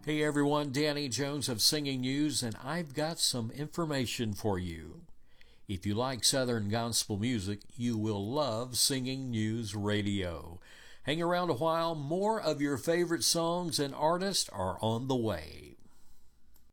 Hey everyone, Danny Jones of Singing News, and I've got some information for you. If you like Southern gospel music, you will love Singing News Radio. Hang around a while, more of your favorite songs and artists are on the way.